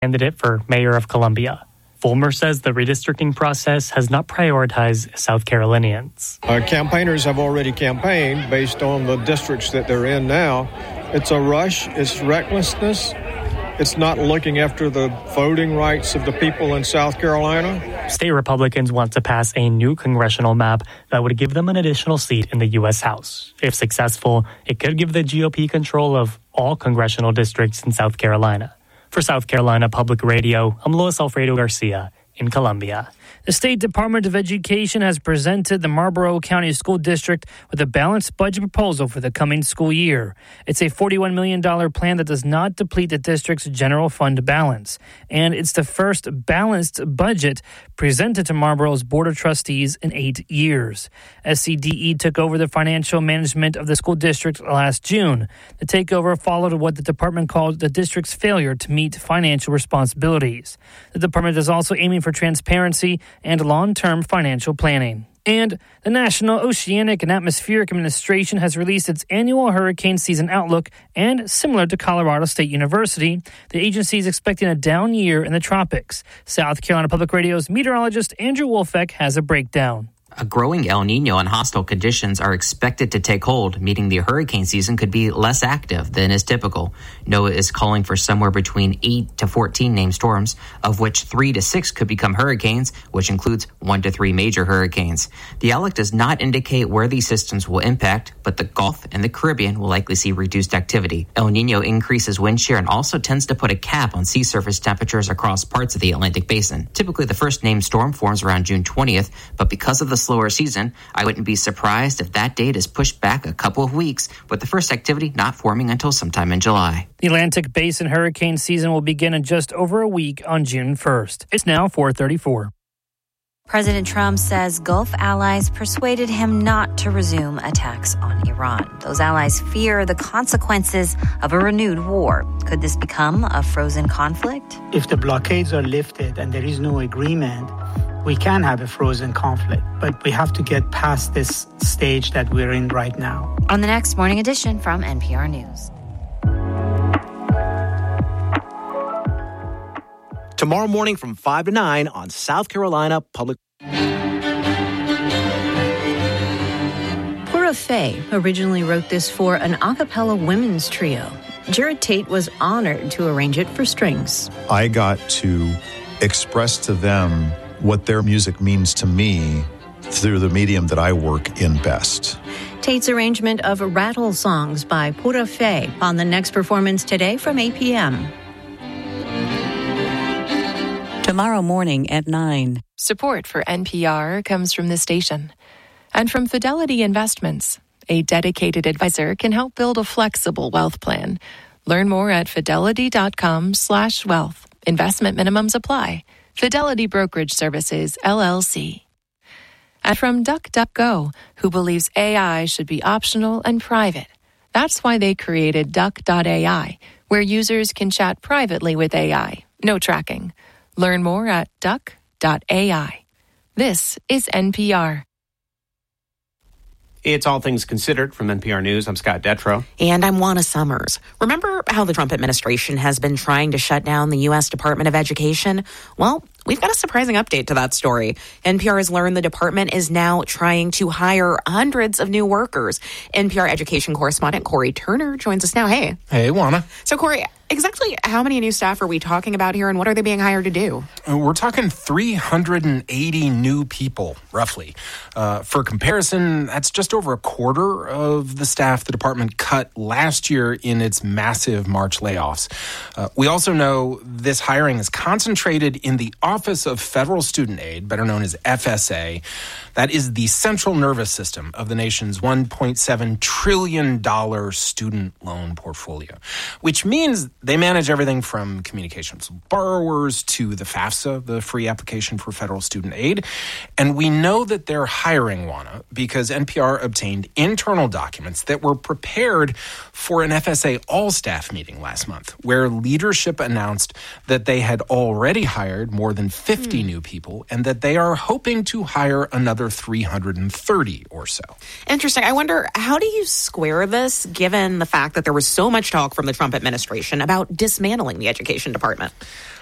candidate for mayor of Columbia. Fulmer says the redistricting process has not prioritized South Carolinians. Campaigners have already campaigned based on the districts that they're in now. It's a rush. It's recklessness. It's not looking after the voting rights of the people in South Carolina. State Republicans want to pass a new congressional map that would give them an additional seat in the U.S. House. If successful, it could give the GOP control of all congressional districts in South Carolina. For South Carolina Public Radio, I'm Luis Alfredo Garcia in Columbia. The State Department of Education has presented the Marlboro County School District with a balanced budget proposal for the coming school year. It's a $41 million plan that does not deplete the district's general fund balance. And it's the first balanced budget presented to Marlboro's Board of Trustees in 8 years. SCDE took over the financial management of the school district last June. The takeover followed what the department called the district's failure to meet financial responsibilities. The department is also aiming for transparency and long-term financial planning. And the National Oceanic and Atmospheric Administration has released its annual hurricane season outlook, and similar to Colorado State University, the agency is expecting a down year in the tropics. South Carolina Public Radio's meteorologist Andrew Wolfeck has a breakdown. A growing El Nino and hostile conditions are expected to take hold, meaning the hurricane season could be less active than is typical. NOAA is calling for somewhere between 8 to 14 named storms, of which 3 to 6 could become hurricanes, which includes 1 to 3 major hurricanes. The outlook does not indicate where these systems will impact, but the Gulf and the Caribbean will likely see reduced activity. El Nino increases wind shear and also tends to put a cap on sea surface temperatures across parts of the Atlantic Basin. Typically, the first named storm forms around June 20th, but because of the slower season, I wouldn't be surprised if that date is pushed back a couple of weeks, with the first activity not forming until sometime in July. The Atlantic Basin hurricane season will begin in just over a week on June 1st. It's now 4:34. President Trump says Gulf allies persuaded him not to resume attacks on Iran. Those allies fear the consequences of a renewed war. Could this become a frozen conflict? If the blockades are lifted and there is no agreement, we can have a frozen conflict, but we have to get past this stage that we're in right now. On the next Morning Edition from NPR News. Tomorrow morning from 5 to 9 on South Carolina Public. Pura Fay originally wrote this for an a cappella women's trio. Jared Tate was honored to arrange it for strings. I got to express to them what their music means to me through the medium that I work in best. Tate's arrangement of Rattle Songs by Pura Fay on the next performance today from 8 p.m. Tomorrow morning at 9. Support for NPR comes from the station and from Fidelity Investments. A dedicated advisor can help build a flexible wealth plan. Learn more at fidelity.com/wealth. Investment minimums apply. Fidelity Brokerage Services, LLC. And from DuckDuckGo, who believes AI should be optional and private. That's why they created Duck.ai, where users can chat privately with AI. No tracking. Learn more at Duck.ai. This is NPR. It's All Things Considered from NPR News. I'm Scott Detrow. And I'm Juana Summers. Remember how the Trump administration has been trying to shut down the U.S. Department of Education? Well, we've got a surprising update to that story. NPR has learned the department is now trying to hire hundreds of new workers. NPR education correspondent Corey Turner joins us now. Hey. Hey, Juana. So, Corey, exactly how many new staff are we talking about here, and what are they being hired to do? We're talking 380 new people, roughly. For comparison, that's just over a quarter of the staff the department cut last year in its massive March layoffs. We also know this hiring is concentrated in the Office of Federal Student Aid, better known as FSA. That is the central nervous system of the nation's $1.7 trillion student loan portfolio, which means they manage everything from communications with borrowers to the FAFSA, the free application for federal student aid. And we know that they're hiring, Juana, because NPR obtained internal documents that were prepared for an FSA all-staff meeting last month, where leadership announced that they had already hired more than 50 new people and that they are hoping to hire another 330 or so. Interesting. I wonder, how do you square this, given the fact that there was so much talk from the Trump administration about dismantling the education department?